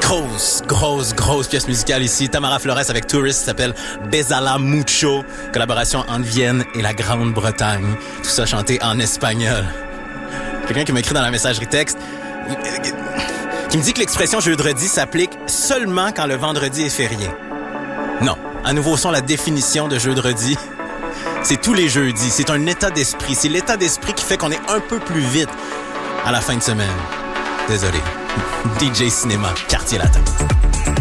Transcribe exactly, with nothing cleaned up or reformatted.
Grosse, grosse, grosse pièce musicale ici. Tamara Flores avec Tourist s'appelle Besala Mucho. Collaboration entre Vienne et la Grande-Bretagne. Tout ça chanté en espagnol. Quelqu'un qui m'écrit dans la messagerie texte qui me dit que l'expression jeudi s'applique seulement quand le vendredi est férié. Non. À nouveau son, la définition de jeudi, c'est tous les jeudis. C'est un état d'esprit. C'est l'état d'esprit qui fait qu'on est un peu plus vite à la fin de semaine. Désolé. D J Cinéma, Quartier Latin.